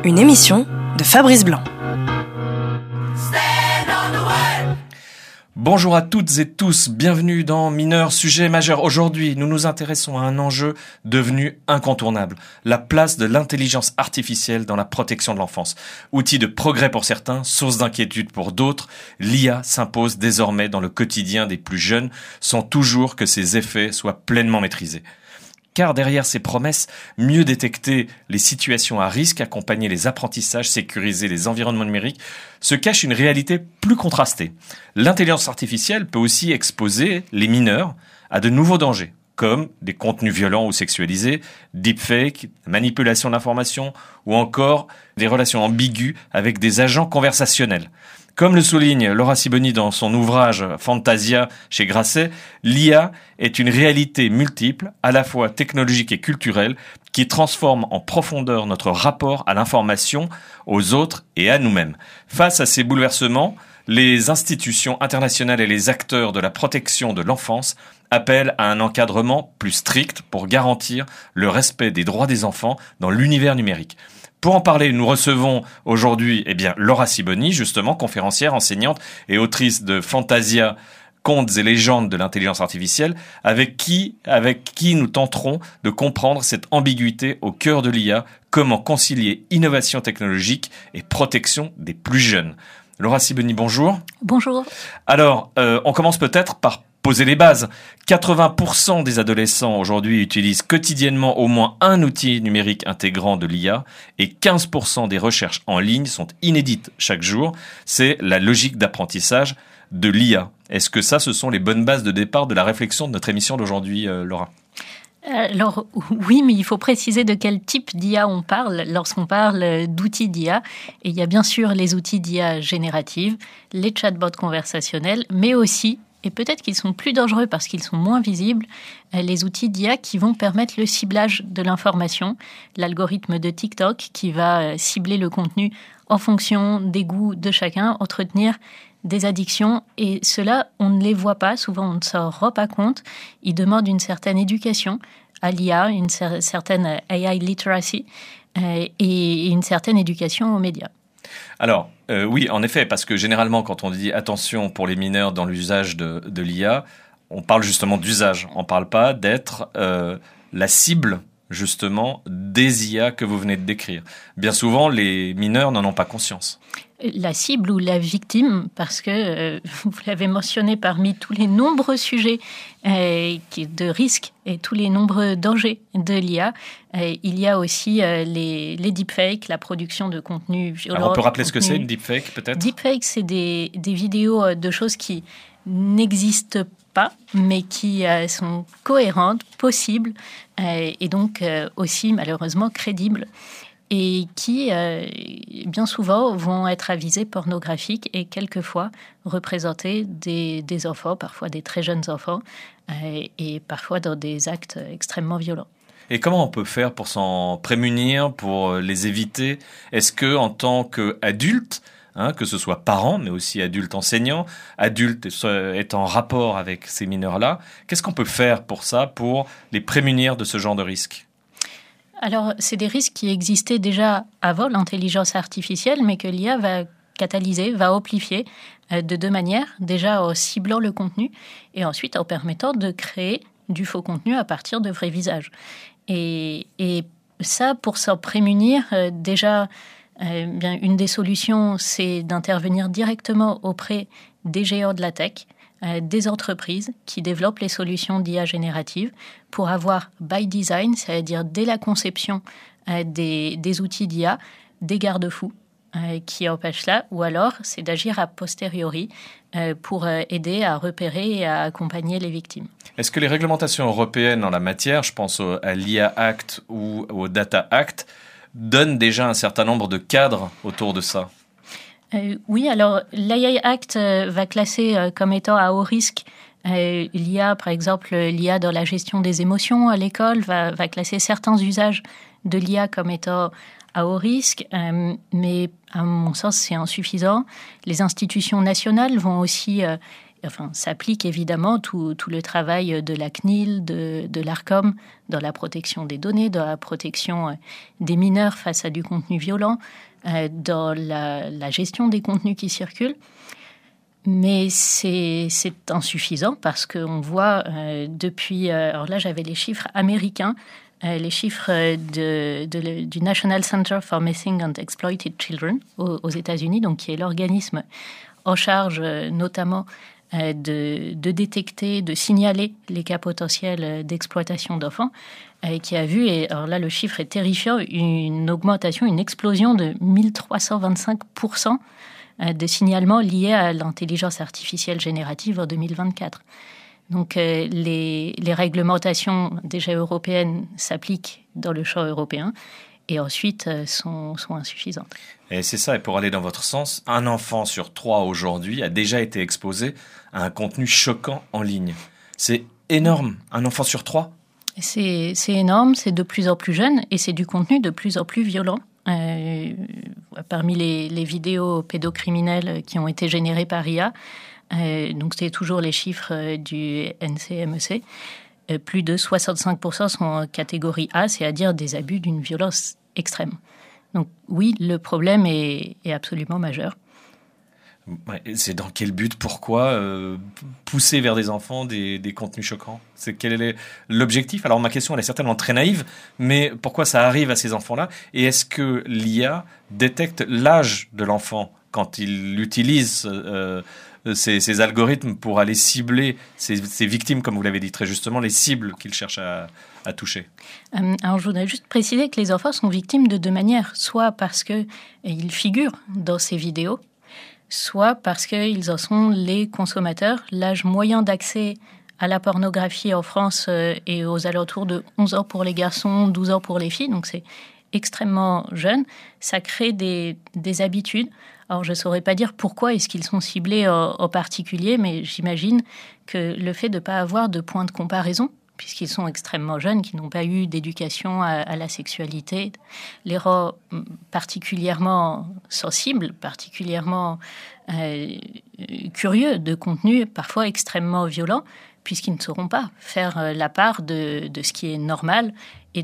Une émission de Fabrice Blanc. Bonjour à toutes et tous, bienvenue dans Mineur, sujet majeur. Aujourd'hui, nous nous intéressons à un enjeu devenu incontournable, la place de l'intelligence artificielle dans la protection de l'enfance. Outil de progrès pour certains, source d'inquiétude pour d'autres, l'IA s'impose désormais dans le quotidien des plus jeunes, sans toujours que ses effets soient pleinement maîtrisés. Car derrière ces promesses, mieux détecter les situations à risque, accompagner les apprentissages, sécuriser les environnements numériques, se cache une réalité plus contrastée. L'intelligence artificielle peut aussi exposer les mineurs à de nouveaux dangers, comme des contenus violents ou sexualisés, deepfake, manipulation d'informations, ou encore des relations ambiguës avec des agents conversationnels. Comme le souligne Laura Sibony dans son ouvrage Fantasia chez Grasset, l'IA est une réalité multiple, à la fois technologique et culturelle, qui transforme en profondeur notre rapport à l'information, aux autres et à nous-mêmes. Face à ces bouleversements, les institutions internationales et les acteurs de la protection de l'enfance appellent à un encadrement plus strict pour garantir le respect des droits des enfants dans l'univers numérique. Pour en parler, nous recevons aujourd'hui Laura Sibony, justement, conférencière, enseignante et autrice de Fantasia, contes et légendes de l'intelligence artificielle, avec qui nous tenterons de comprendre cette ambiguïté au cœur de l'IA, comment concilier innovation technologique et protection des plus jeunes. Laura Sibony, bonjour. Bonjour. Alors, on commence peut-être par poser les bases. 80% des adolescents aujourd'hui utilisent quotidiennement au moins un outil numérique intégrant de l'IA et 15% des recherches en ligne sont inédites chaque jour. C'est la logique d'apprentissage de l'IA. Est-ce que ce sont les bonnes bases de départ de la réflexion de notre émission d'aujourd'hui, Laura ? Alors oui, mais il faut préciser de quel type d'IA on parle lorsqu'on parle d'outils d'IA. Et il y a bien sûr les outils d'IA générative, les chatbots conversationnels, mais aussi, et peut-être qu'ils sont plus dangereux parce qu'ils sont moins visibles, les outils d'IA qui vont permettre le ciblage de l'information, l'algorithme de TikTok qui va cibler le contenu en fonction des goûts de chacun, entretenir des addictions. Et cela, on ne les voit pas, souvent on ne s'en rend pas compte. Ils demandent une certaine éducation à l'IA, une certaine AI literacy et une certaine éducation aux médias. Alors, oui, en effet, parce que généralement, quand on dit attention pour les mineurs dans l'usage de l'IA, on parle justement d'usage. On ne parle pas d'être la cible, justement, des IA que vous venez de décrire. Bien souvent, les mineurs n'en ont pas conscience. La cible ou la victime, parce que vous l'avez mentionné parmi tous les nombreux sujets de risques et tous les nombreux dangers de l'IA, il y a aussi les deepfakes, la production de contenu violent. Alors on peut rappeler ce que c'est une deepfake peut-être ? Deepfake, c'est des vidéos de choses qui n'existent pas, mais qui sont cohérentes, possibles et donc aussi malheureusement crédibles. Et qui, bien souvent, vont être à visée pornographique et quelquefois représenter des enfants, parfois des très jeunes enfants, et parfois dans des actes extrêmement violents. Et comment on peut faire pour s'en prémunir, pour les éviter ? Est-ce que, en tant qu'adulte, que ce soit parents, mais aussi adultes enseignants, adultes étant en rapport avec ces mineurs-là, qu'est-ce qu'on peut faire pour ça, pour les prémunir de ce genre de risques ? Alors, c'est des risques qui existaient déjà avant l'intelligence artificielle, mais que l'IA va catalyser, va amplifier de deux manières. Déjà en ciblant le contenu et ensuite en permettant de créer du faux contenu à partir de vrais visages. Et ça, pour s'en prémunir, déjà, une des solutions, c'est d'intervenir directement auprès des géants de la tech, des entreprises qui développent les solutions d'IA générative pour avoir by design, c'est-à-dire dès la conception des outils d'IA, des garde-fous qui empêchent cela, ou alors c'est d'agir a posteriori pour aider à repérer et à accompagner les victimes. Est-ce que les réglementations européennes en la matière, je pense à l'IA Act ou au Data Act, donnent déjà un certain nombre de cadres autour de ça ? Oui, alors l'AI Act va classer comme étant à haut risque l'IA, par exemple l'IA dans la gestion des émotions à l'école, va classer certains usages de l'IA comme étant à haut risque, mais à mon sens c'est insuffisant. Les institutions nationales vont aussi s'applique évidemment tout le travail de la CNIL, de l'ARCOM, dans la protection des données, dans la protection des mineurs face à du contenu violent, dans la gestion des contenus qui circulent. Mais c'est insuffisant parce qu'on voit depuis... alors là, j'avais les chiffres américains, les chiffres du National Center for Missing and Exploited Children aux États-Unis, donc qui est l'organisme en charge notamment de détecter, de signaler les cas potentiels d'exploitation d'enfants, qui a vu, et alors là le chiffre est terrifiant, une augmentation, une explosion de 1325% de signalements liés à l'intelligence artificielle générative en 2024. Donc les réglementations déjà européennes s'appliquent dans le champ européen et ensuite sont insuffisantes. Et c'est ça, et pour aller dans votre sens, un enfant sur 3 aujourd'hui a déjà été exposé à un contenu choquant en ligne. C'est énorme, un enfant sur 3 ? C'est énorme, c'est de plus en plus jeune et c'est du contenu de plus en plus violent. Parmi les vidéos pédocriminelles qui ont été générées par IA, donc c'est toujours les chiffres du NCMEC, plus de 65% sont en catégorie A, c'est-à-dire des abus d'une violence extrême. Donc oui, le problème est absolument majeur. Ouais, c'est dans quel but, pourquoi pousser vers des enfants des contenus choquants ? Quel est l'objectif ? Alors ma question elle est certainement très naïve, mais pourquoi ça arrive à ces enfants-là ? Et est-ce que l'IA détecte l'âge de l'enfant quand il utilise ces algorithmes pour aller cibler ces victimes, comme vous l'avez dit très justement, les cibles qu'il cherche à toucher ? Alors je voudrais juste préciser que les enfants sont victimes de deux manières, soit parce qu'ils figurent dans ces vidéos, soit parce qu'ils en sont les consommateurs. L'âge moyen d'accès à la pornographie en France est aux alentours de 11 ans pour les garçons, 12 ans pour les filles, donc c'est extrêmement jeune. Ça crée des habitudes. Alors je ne saurais pas dire pourquoi est-ce qu'ils sont ciblés en particulier, mais j'imagine que le fait de ne pas avoir de point de comparaison, puisqu'ils sont extrêmement jeunes, qui n'ont pas eu d'éducation à la sexualité, les rend particulièrement sensibles, particulièrement curieux de contenus parfois extrêmement violents, puisqu'ils ne sauront pas faire la part de ce qui est normal et